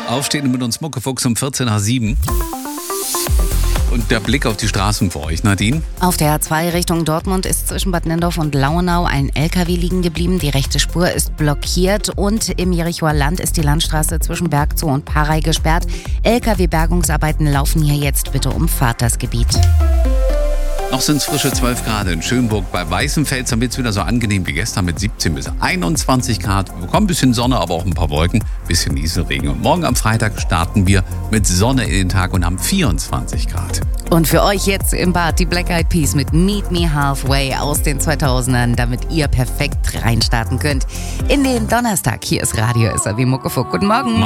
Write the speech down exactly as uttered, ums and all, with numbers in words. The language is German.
Aufstehen mit uns Muckefuchs um vierzehn nach sieben. Und der Blick auf die Straßen für euch, Nadine? Auf der A zwei Richtung Dortmund ist zwischen Bad Nendorf und Lauenau ein L K W liegen geblieben. Die rechte Spur ist blockiert und im Jerichoer Land ist die Landstraße zwischen Bergzoo und Parey gesperrt. L K W-Bergungsarbeiten laufen hier jetzt. Bitte umfahrt das Gebiet. Noch sind es frische zwölf Grad in Schönburg. Bei Weißenfels wird es wieder so angenehm wie gestern mit siebzehn bis einundzwanzig Grad. Wir bekommen ein bisschen Sonne, aber auch ein paar Wolken, ein bisschen Nieselregen. Und morgen am Freitag starten wir mit Sonne in den Tag und haben vierundzwanzig Grad. Und für euch jetzt im Bad die Black Eyed Peas mit Meet Me Halfway aus den zweitausendern, damit ihr perfekt reinstarten könnt in den Donnerstag. Hier ist Radio S R W Muckefuck. Guten Morgen.